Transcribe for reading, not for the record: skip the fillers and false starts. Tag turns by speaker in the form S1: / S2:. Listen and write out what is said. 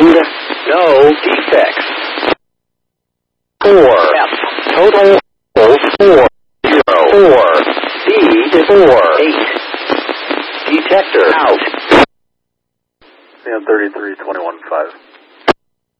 S1: found no defects. 4. F. Total 4. 0. 4. Speed 4. 8. Detector out.
S2: CM 33, 21.5.